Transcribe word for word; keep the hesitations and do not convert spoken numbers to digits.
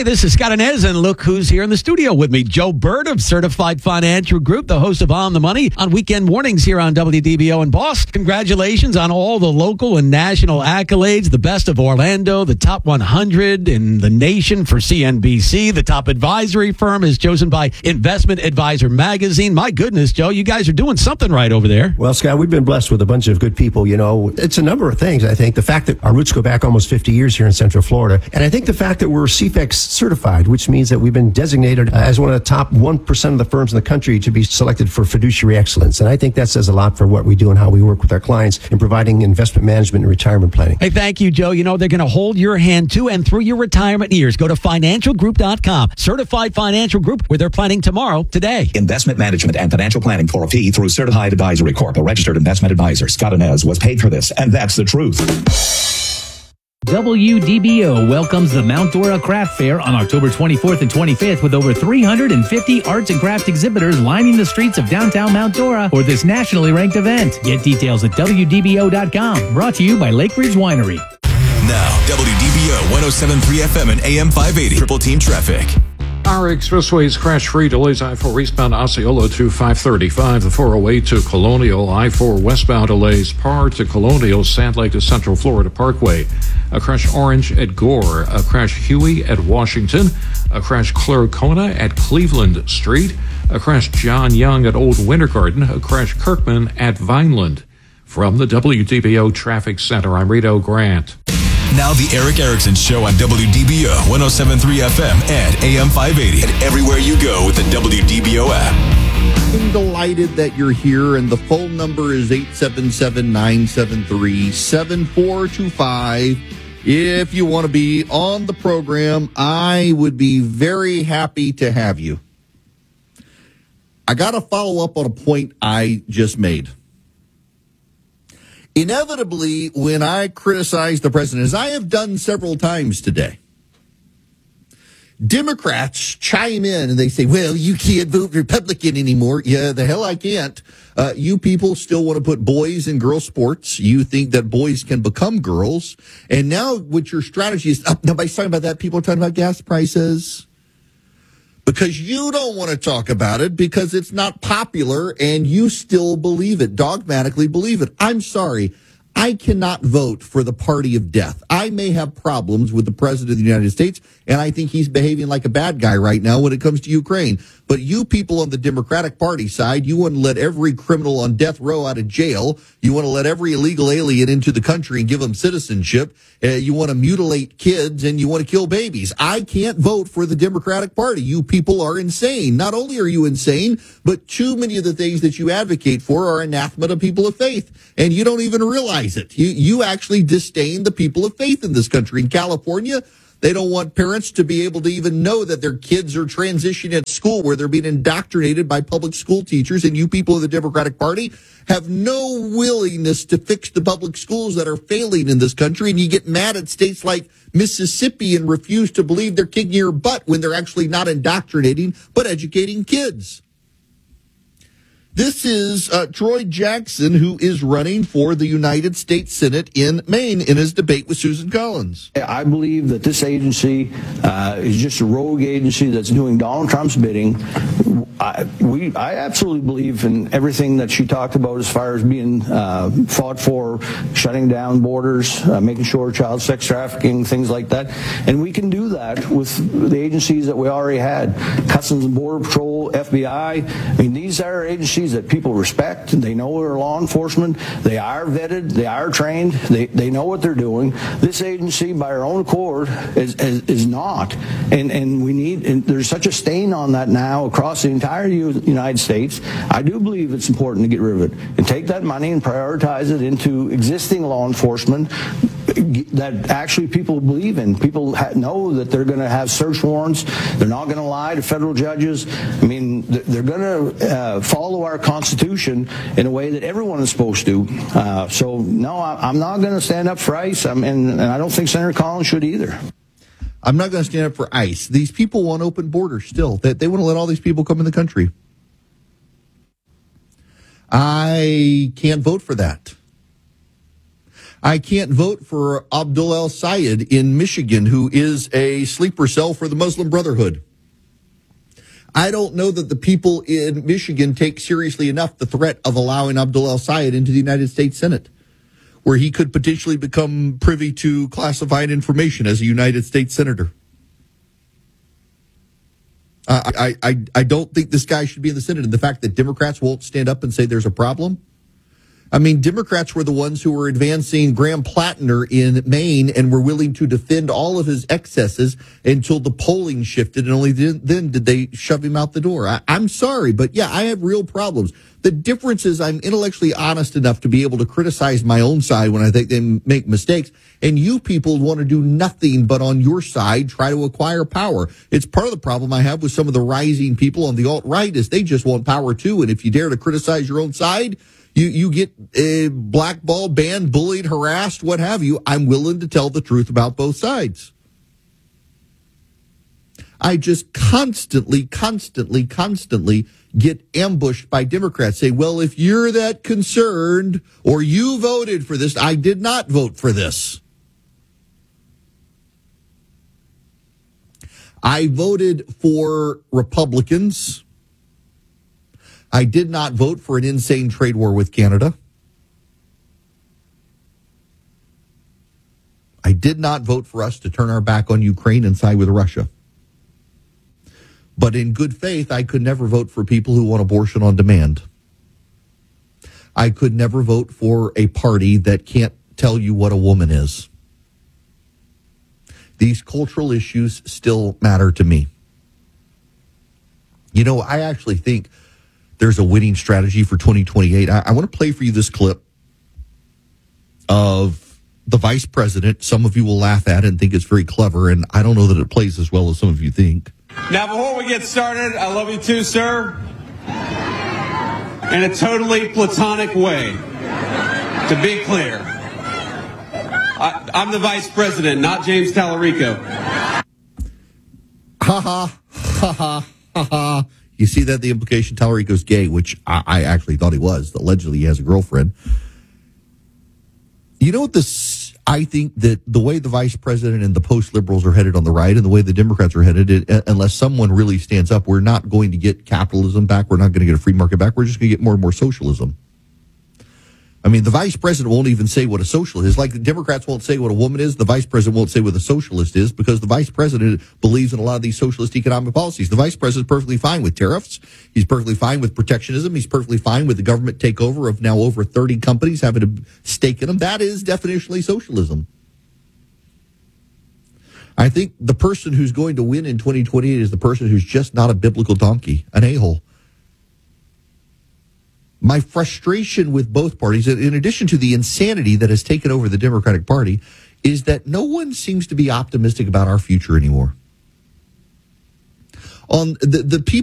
Hey, this is Scott Inez, and look who's here in the studio with me. Joe Bird of Certified Financial Group, the host of On the Money on weekend mornings here on W D B O in Boston. Congratulations on all the local and national accolades. The best of Orlando, the top one hundred in the nation for C N B C. The top advisory firm is chosen by Investment Advisor Magazine. My goodness, Joe, you guys are doing something right over there. Well, Scott, we've been blessed with a bunch of good people. You know, it's a number of things. I think the fact that our roots go back almost fifty years here in Central Florida, and I think the fact that we're C F E X certified, which means that we've been designated as one of the top one percent of the firms in the country to be selected for fiduciary excellence. And I think that says a lot for what we do and how we work with our clients in providing investment management and retirement planning. Hey, thank you, Joe. You know, they're going to hold your hand to and through your retirement years. Go to financial group dot com. Certified Financial Group, where they're planning tomorrow, today. Investment management and financial planning for a fee through Certified Advisory Corp, a registered investment advisor. Scott Inez was paid for this, and that's the truth. W D B O welcomes the Mount Dora Craft Fair on October twenty-fourth and twenty-fifth with over three hundred fifty arts and craft exhibitors lining the streets of downtown Mount Dora for this nationally ranked event. Get details at W D B O dot com. Brought to you by Lake Ridge Winery. Now, W D B O one oh seven point three F M and A M five eighty. Triple Team Traffic. Our expressways crash-free delays I four eastbound Osceola to five thirty-five, the four oh eight to Colonial, I four westbound delays Par to Colonial, Sand Lake to Central Florida Parkway, a crash orange at Gore, a crash Huey at Washington, a crash Claricona at Cleveland Street, a crash John Young at Old Winter Garden, a crash Kirkman at Vineland. From the W D B O Traffic Center, I'm Rito Grant. Now the Eric Erickson Show on W D B O one oh seven point three F M and A M five eighty. And everywhere you go with the W D B O app. I'm delighted that you're here, and the phone number is eight seven seven, nine seven three, seven four two five. If you want to be on the program, I would be very happy to have you. I got to follow up on a point I just made. Inevitably, when I criticize the president, as I have done several times today, Democrats chime in and they say, well, you can't vote Republican anymore. Yeah, the hell I can't. Uh, you people still want to put boys in girl sports. You think that boys can become girls. And now what your strategy is, oh, nobody's talking about that. People are talking about gas prices. Because you don't want to talk about it because it's not popular and you still believe it, dogmatically believe it. I'm sorry. I cannot vote for the party of death. I may have problems with the president of the United States, and I think he's behaving like a bad guy right now when it comes to Ukraine. But you people on the Democratic Party side, you want to let every criminal on death row out of jail. You want to let every illegal alien into the country and give them citizenship. Uh, you want to mutilate kids, and you want to kill babies. I can't vote for the Democratic Party. You people are insane. Not only are you insane, but too many of the things that you advocate for are anathema to people of faith, and you don't even realize it. You, you actually disdain the people of faith in this country. In California, they don't want parents to be able to even know that their kids are transitioning at school where they're being indoctrinated by public school teachers. And you people of the Democratic Party have no willingness to fix the public schools that are failing in this country. And you get mad at states like Mississippi and refuse to believe they're kicking your butt when they're actually not indoctrinating, but educating kids. This is uh, Troy Jackson, who is running for the United States Senate in Maine in his debate with Susan Collins. I believe that this agency uh, is just a rogue agency that's doing Donald Trump's bidding. I, we, I absolutely believe in everything that she talked about as far as being uh, fought for, shutting down borders, uh, making sure child sex trafficking, things like that. And we can do that with the agencies that we already had, Customs and Border Patrol, F B I. I mean, these are agencies that people respect. They know they're law enforcement. They are vetted. They are trained. They they know what they're doing. This agency, by our own accord, is is, is not. And and we need. And there's such a stain on that now across the entire United States. I do believe it's important to get rid of it and take that money and prioritize it into existing law enforcement that actually people believe in. People ha- know that they're going to have search warrants. They're not going to lie to federal judges. I mean, they're going to uh, follow our Constitution in a way that everyone is supposed to. Uh, so, no, I, I'm not going to stand up for ICE, I'm, and, and I don't think Senator Collins should either. I'm not going to stand up for ICE. These people want open borders still. They, they want to let all these people come in the country. I can't vote for that. I can't vote for Abdul El-Sayed in Michigan, who is a sleeper cell for the Muslim Brotherhood. I don't know that the people in Michigan take seriously enough the threat of allowing Abdul El-Sayed into the United States Senate, where he could potentially become privy to classified information as a United States Senator. Uh, I, I, I don't think this guy should be in the Senate. And the fact that Democrats won't stand up and say there's a problem. I mean, Democrats were the ones who were advancing Graham Plattner in Maine and were willing to defend all of his excesses until the polling shifted, and only then, then did they shove him out the door. I, I'm sorry, but yeah, I have real problems. The difference is I'm intellectually honest enough to be able to criticize my own side when I think they make mistakes, and you people want to do nothing but on your side try to acquire power. It's part of the problem I have with some of the rising people on the alt-right is they just want power too, and if you dare to criticize your own side, You you get uh, blackballed, banned, bullied, harassed, what have you. I'm willing to tell the truth about both sides. I just constantly, constantly, constantly get ambushed by Democrats. Say, well, if you're that concerned or you voted for this, I did not vote for this. I voted for Republicans. I did not vote for an insane trade war with Canada. I did not vote for us to turn our back on Ukraine and side with Russia. But in good faith, I could never vote for people who want abortion on demand. I could never vote for a party that can't tell you what a woman is. These cultural issues still matter to me. You know, I actually think there's a winning strategy for twenty twenty-eight. I, I want to play for you this clip of the vice president. Some of you will laugh at it and think it's very clever, and I don't know that it plays as well as some of you think. Now, before we get started, I love you too, sir. In a totally platonic way. To be clear, I, I'm the vice president, not James Tallarico. Ha ha, ha ha, ha ha. You see that the implication Tallarico's gay, which I, I actually thought he was. Allegedly, he has a girlfriend. You know what this? I think that the way the vice president and the post-liberals are headed on the right and the way the Democrats are headed, it, unless someone really stands up, we're not going to get capitalism back. We're not going to get a free market back. We're just going to get more and more socialism. I mean, the vice president won't even say what a socialist is. Like the Democrats won't say what a woman is, the vice president won't say what a socialist is because the vice president believes in a lot of these socialist economic policies. The vice president is perfectly fine with tariffs. He's perfectly fine with protectionism. He's perfectly fine with the government takeover of now over thirty companies having a stake in them. That is definitionally socialism. I think the person who's going to win in twenty twenty-eight is the person who's just not a biblical donkey, an a-hole. My frustration with both parties, in addition to the insanity that has taken over the Democratic Party, is that no one seems to be optimistic about our future anymore. On the, the people